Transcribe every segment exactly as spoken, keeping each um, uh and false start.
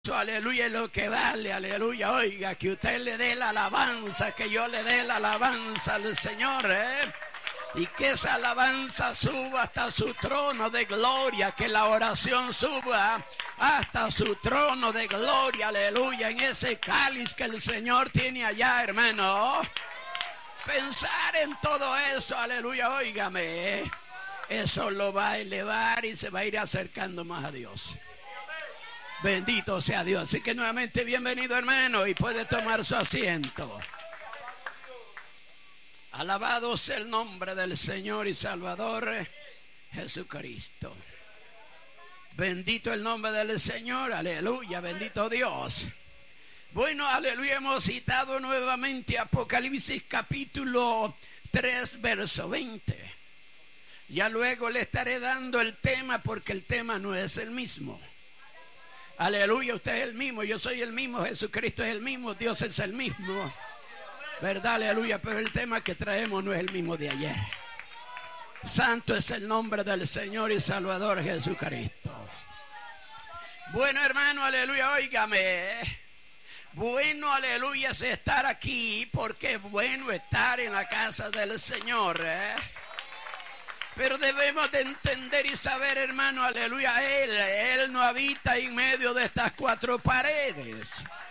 Aleluya, es lo que vale, aleluya. Oiga, que usted le dé la alabanza, que yo le dé la alabanza al Señor, ¿eh? Y que esa alabanza suba hasta su trono de gloria, que la oración suba hasta su trono de gloria, aleluya, en ese cáliz que el Señor tiene allá, hermano. Pensar en todo eso, aleluya, óigame, ¿eh? Eso lo va a elevar y se va a ir acercando más a Dios. Bendito sea Dios. Así que nuevamente bienvenido, hermano, y puede tomar su asiento. Alabado sea el nombre del Señor y Salvador Jesucristo. Bendito el nombre del Señor, aleluya, bendito Dios. Bueno, aleluya, hemos citado nuevamente Apocalipsis capítulo tres, verso veinte. Ya luego le estaré dando el tema porque el tema no es el mismo. Aleluya, usted es el mismo, yo soy el mismo, Jesucristo es el mismo, Dios es el mismo. ¿Verdad? Aleluya, pero el tema que traemos no es el mismo de ayer. Santo es el nombre del Señor y Salvador Jesucristo. Bueno, hermano, aleluya, óigame. Bueno, aleluya, es estar aquí porque es bueno estar en la casa del Señor, ¿eh? Pero debemos de entender y saber, hermano, aleluya, Él, Él no habita en medio de estas cuatro paredes.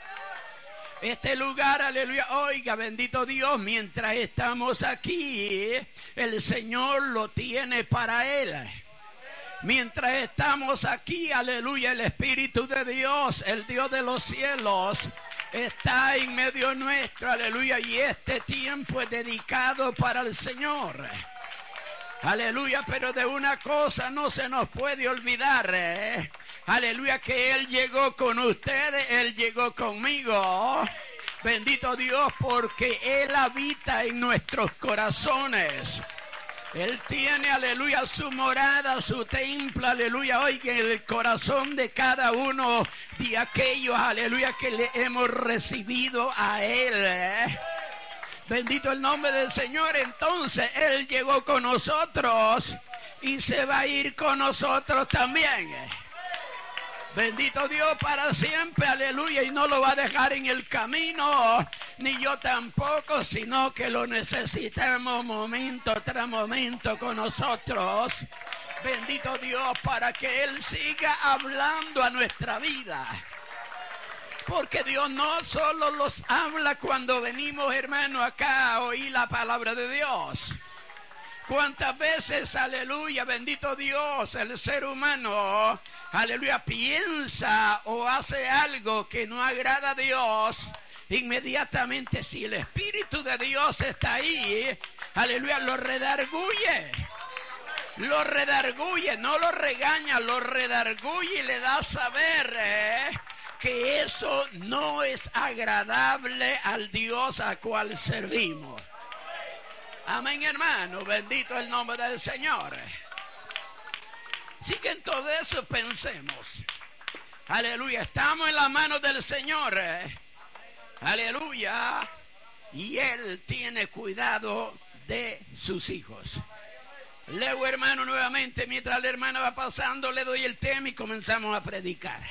Este lugar, aleluya, oiga, bendito Dios, mientras estamos aquí, el Señor lo tiene para Él. Mientras estamos aquí, aleluya, el Espíritu de Dios, el Dios de los cielos, está en medio nuestro, aleluya, y este tiempo es dedicado para el Señor. Aleluya, pero de una cosa no se nos puede olvidar, ¿eh? Aleluya, que Él llegó con ustedes, Él llegó conmigo. Bendito Dios, porque Él habita en nuestros corazones. Él tiene, aleluya, su morada, su templo, aleluya, oiga, en el corazón de cada uno de aquellos, aleluya, que le hemos recibido a Él, ¿eh? Bendito el nombre del Señor. Entonces Él llegó con nosotros y se va a ir con nosotros también. Bendito Dios para siempre, aleluya, y no lo va a dejar en el camino, ni yo tampoco, sino que lo necesitamos momento tras momento con nosotros. Bendito Dios para que Él siga hablando a nuestra vida. Porque Dios no solo los habla cuando venimos, hermano, acá a oír la palabra de Dios. ¿Cuántas veces, aleluya, bendito Dios, el ser humano, aleluya, piensa o hace algo que no agrada a Dios? Inmediatamente, si el Espíritu de Dios está ahí, aleluya, lo redarguye. Lo redarguye, no lo regaña, lo redarguye y le da a saber, ¿eh? que eso no es agradable al Dios a cual servimos. Amén, hermano, bendito el nombre del Señor. Así que en todo eso pensemos. Aleluya, estamos en las manos del Señor. Aleluya. Y Él tiene cuidado de sus hijos. Leo, hermano, nuevamente, mientras la hermana va pasando, le doy el tema y comenzamos a predicar.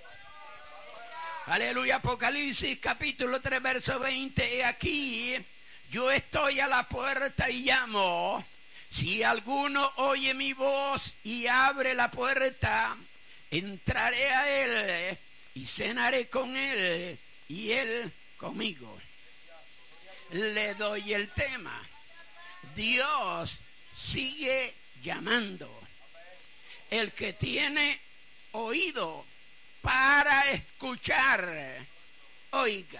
Aleluya, Apocalipsis capítulo tres, verso veinte. He aquí, yo estoy a la puerta y llamo. Si alguno oye mi voz y abre la puerta, entraré a él y cenaré con él y él conmigo. Le doy el tema. Dios sigue llamando. El que tiene oído para escuchar, oiga.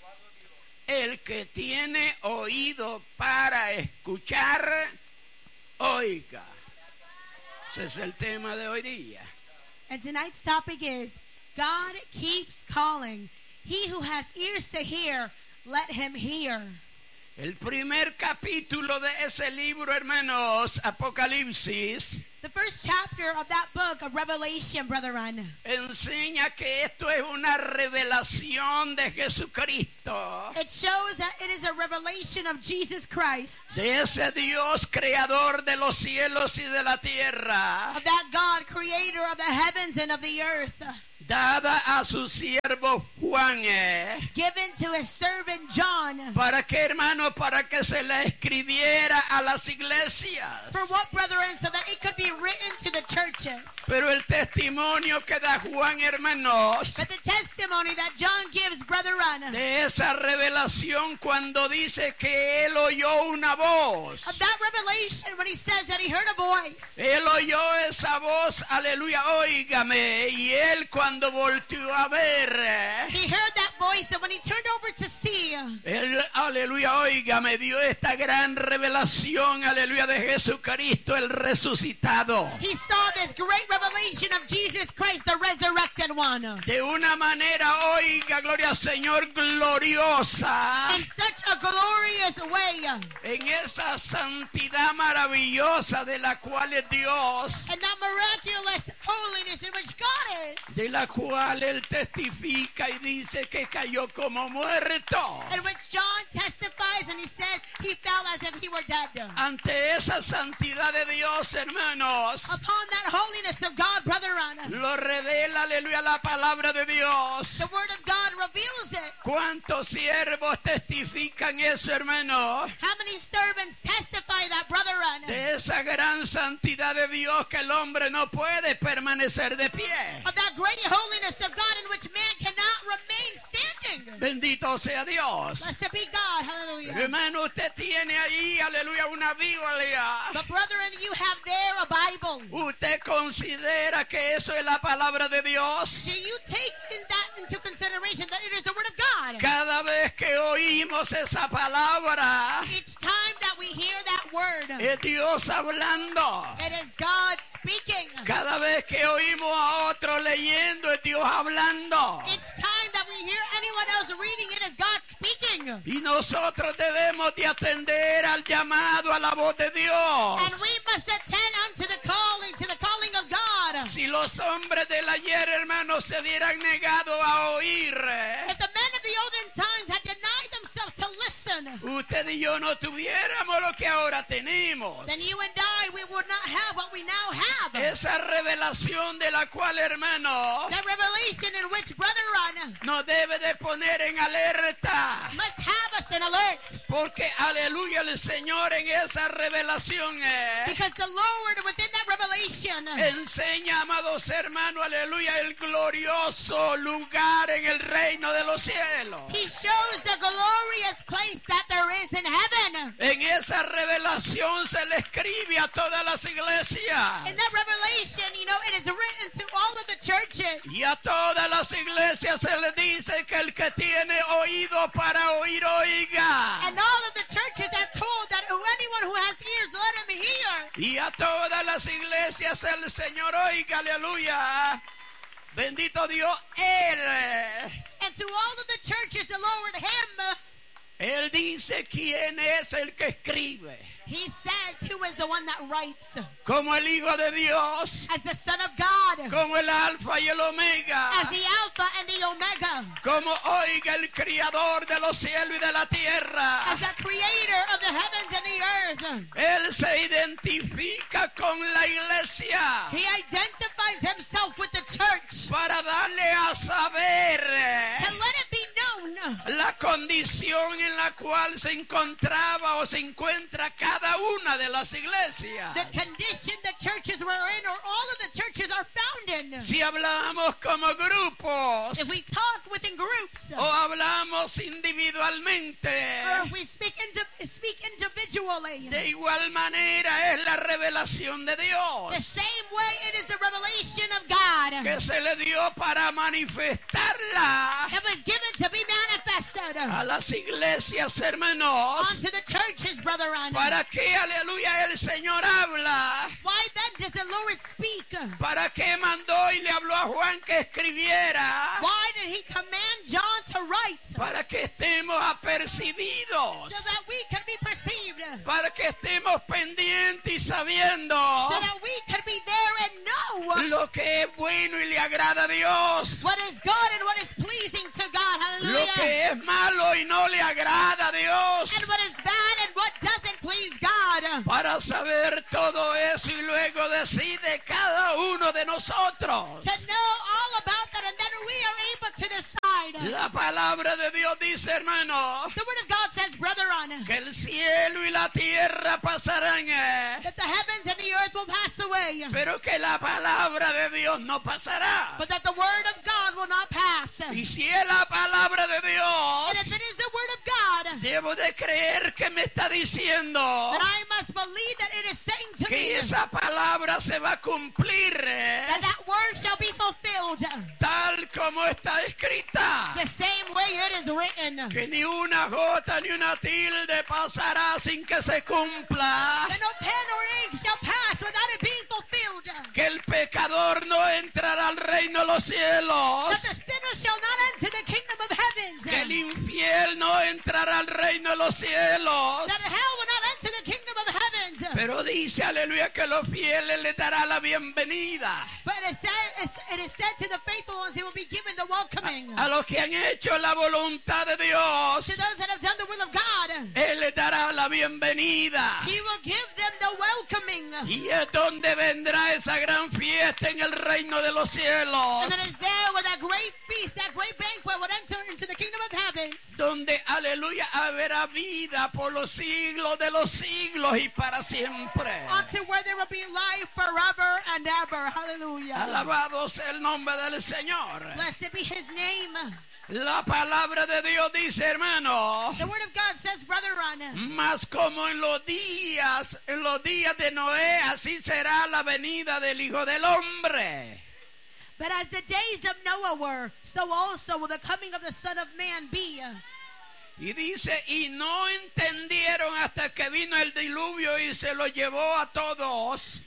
El que tiene oído para escuchar, oiga. Ese es el tema de hoy día. And tonight's topic is, God keeps calling. He who has ears to hear, let him hear. El primer capítulo de ese libro, hermanos, Apocalipsis, the first chapter of that book of Revelation, brethren, enseña que esto es una revelación de Jesucristo. It shows that it is a revelation of Jesus Christ. De ese Dios creador de los cielos y de la tierra. Of that God, creator of the heavens and of the earth. dada a su siervo Juan, eh, given to his servant John. para que, hermano, para que se le escribiera a las iglesias. For what, brethren? So that it could be written to the churches. Pero el testimonio que da Juan, hermanos, But the testimony that John gives, brethren, de esa revelación cuando dice que él oyó una voz. of that revelation when he says that he heard a voice. Él oyó esa voz, aleluya, óigame, y él cuando volteó a ver, eh, He heard that voice, and when he turned over to see, él, aleluya, óigame, vio esta gran revelación, aleluya, de Jesucristo, el resucitado. he saw this great revelation of Jesus Christ, the resurrected one. De una manera, oiga, gloria al Señor, gloriosa, In such a glorious way. en esa santidad maravillosa de la cual es Dios, And that miraculous holiness in which God is. de la cual él testifica y dice que cayó como muerto. In which John testifies and he says he felt as if he were dead. Ante esa santidad de Dios, hermanos, Upon that holiness of God, brethren, lo revela, aleluya, la palabra de Dios. the word of God reveals it. ¿Cuántos siervos testifican eso, hermano? How many servants testify that, brethren? De esa gran santidad de Dios que el hombre no puede permanecer de pie. Of that great holiness of God in which man cannot remain standing. Bendito sea Dios. Blessed be God. Hallelujah. Hermano, usted tiene ahí, aleluya, una Biblia. But brethren, you have there a Bible. ¿Usted considera que eso es la palabra de Dios? Do you take in that into consideration that it is the word of God? Cada vez que oímos esa palabra, Each time that we hear that word, es Dios hablando. it is God speaking. Cada vez que oímos a otro leyendo, es Dios hablando. Each time that we hear anyone else reading, it is God speaking. Y nosotros debemos de atender al llamado, a la voz de Dios. And we must attend unto the calling, to the calling of God. Si los hombres del ayer, hermanos, se hubieran negado a oír, If the men of the olden times had denied themselves to listen, usted y yo no tuviéramos lo que ahora tenemos. then you and I, we would not have what we now have. Esa revelación de la cual, hermano, The revelation in which, brethren, nos debe de poner en alerta. must have us in alert. Porque, aleluya, el Señor en esa revelación eh, Because the Lord within that revelation enseña, amados hermanos, aleluya, el glorioso lugar en el reino de los cielos. He shows the glorious place that there is in heaven. En esa revelación se le escribe a todas las iglesias. In that revelation, you know, it is written to all of the churches. Y a todas las iglesias se le dice que el que tiene oído para oír, oiga. And all of the churches are told that anyone who has ears, let him hear. Y a todas las iglesias el Señor oiga, aleluya. Bendito Dios, Él. And to all of the churches, the Lord, him, Él dice quién es el que escribe. he says who is the one that writes. Como el Hijo de Dios, As the Son of God, como el Alfa y el Omega. as the Alpha and the Omega, Como oiga el Criador de los cielos y de la tierra. as the Creator of the heavens and the earth. Él se identifica con la iglesia He identifies himself with the church para darle a saber to let it be known la condición en la cual se encontraba o se encuentra cada una de las iglesias. the condition the churches were in, or all of the churches are found in. Si hablamos como grupos If we talk within groups, o hablamos individualmente, or if we speak, indi- speak individually, de igual manera es la revelación de the Dios same way it is the revelation of God. que se le dio para manifestarla It was given to be manifested a las iglesias, hermanos. unto the churches, brethren. ¿Para qué, aleluya, el Señor habla? Why then does the Lord speak? ¿Para qué mandó y le habló a Juan que escribiera? Why did he command John to write? Para que estemos apercibidos, So that we can be perceived. para que estemos pendientes y sabiendo So that we can be there and know lo que es bueno y le agrada a Dios, what is good and what is pleasing to God. lo Hallelujah. que es malo y no le agrada a Dios, And what is bad and what doesn't please God. para saber todo eso y luego decide cada uno de nosotros To know all about that and then La palabra de Dios dice, hermano, The word of God says, brethren, que el cielo y la tierra pasarán, eh, that the heavens and the earth will pass away, pero que la palabra de Dios no pasará. but that the word of God will not pass. Y si es la palabra de And Dios, if it is the word of God, debo de creer que me está diciendo then I must believe that it is saying to me que esa palabra se va a cumplir, eh, that that word shall be fulfilled tal como está escrita. the same way it is written. Que ni una jota ni una tilde pasará sin que se cumpla. That no pen or ink shall pass without it being fulfilled. Que el pecador no entrará al reino de los cielos. That the sinner shall not enter the kingdom of heavens. Que el infiel no entrará al reino de los cielos. That hell will not enter the kingdom of heavens. Pero dice, aleluya, que los fieles le dará la bienvenida. But it is, said, it is said to the faithful ones, he will be given the welcoming. A los que han hecho la voluntad de Dios, To those that have done the will of God, Él les dará la bienvenida. he will give them the welcoming. Y es donde vendrá esa gran fiesta en el reino de los cielos. And it is there where that great feast, that great banquet would enter into the kingdom of heavens. Donde, aleluya, habrá vida por los siglos de los siglos y para siempre. Unto where there will be life forever and ever. Hallelujah. Alabado sea el nombre del Señor. Blessed be his name. La palabra de Dios dice, hermano, The word of God says, brethren, mas como en los días, en los días de Noé, así será la venida del Hijo del Hombre. but as the days of Noah were, so also will the coming of the Son of Man be. Y dice, y no entendieron hasta que vino el diluvio y se lo llevó a todos.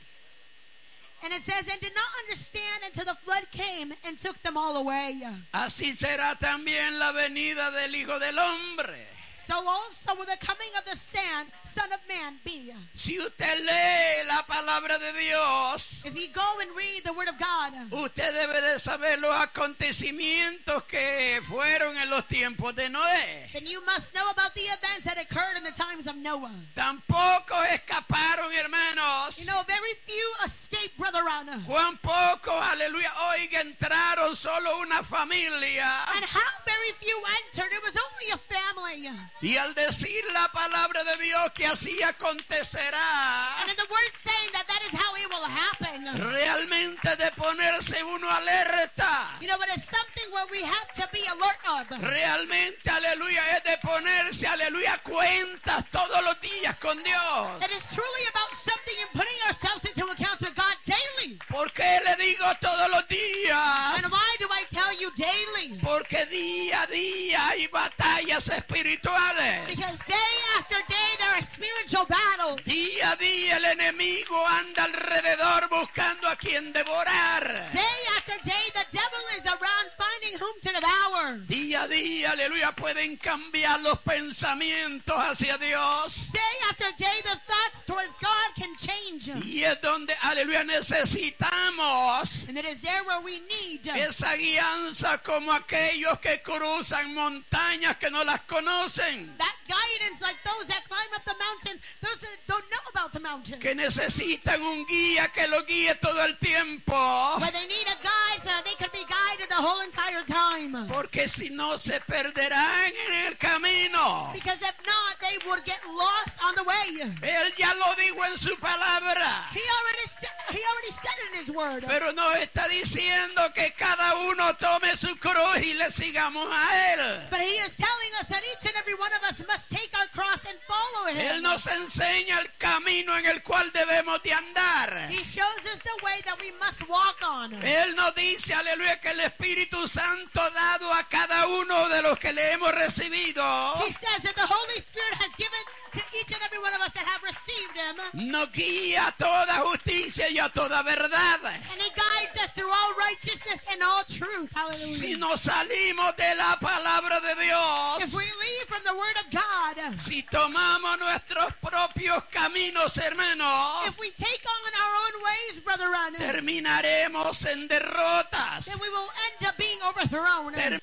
And it says, and did not understand until the flood came and took them all away. Así será también la venida del Hijo del Hombre. So also will the coming of the Son, Son of Man be. Si usted lee la palabra de Dios, If you go and read the word of God, usted debe de saber los acontecimientos que fueron en los tiempos de Noé. then you must know about the events that occurred in the times of Noah. Tampoco escaparon, hermanos. You know, very few escaped, brethren. Cuán poco, aleluya, oiga, entraron solo una familia. And how very few entered. It was only a family. Y al decir la palabra de Dios que así acontecerá, And in the word saying that that is how it will happen. realmente de ponerse uno alerta. You know, it is something where we have to be alert of. Realmente, aleluya, es de ponerse, aleluya, cuentas todos los días con Dios. It is truly about something and putting ourselves into account with God daily. ¿Por qué le digo todos los días? And why do I tell you daily? Porque día a día hay batallas espirituales. Because day after day there are spiritual battles. Día a día el enemigo anda alrededor buscando a quien devorar. Day after day the devil is around finding whom to devour. Día a día, aleluya, pueden cambiar los pensamientos hacia Dios. Day after day the thoughts towards God can change. Y es donde, aleluya, necesitamos And it is there where we need esa guianza como aquellos que cruzan montañas que no las conocen. that guidance like those that climb up the mountain, those that don't know about the mountain. Que necesitan un guía que lo guíe todo el tiempo. Where they need a guide so that they can be guided the whole entire time. Porque si no se perderán en el camino. Because if not, they would get lost on the way. Él ya lo dijo en su palabra. He already said, he already said it in his word. Pero nos está diciendo que cada uno tome su cruz y le sigamos a Él. But he is telling us that each and every one of us must take our cross and follow him. Él nos enseña el camino en el cual debemos de andar. He shows us the way that we must walk on. Él nos dice, aleluya, que el Espíritu Santo dado a cada uno de los que le hemos recibido He says that the Holy Spirit has given to each and every one of us that have received him. nos guía a toda justicia y a toda verdad. And he guides us through all righteousness and all truth. Hallelujah. Si nos salimos de la palabra de Dios, If we leave from the word of God, si tomamos nuestros propios caminos, hermanos, if we take on our own ways, brethren, terminaremos en derrotas. then we will end up being overthrown. Terminaremos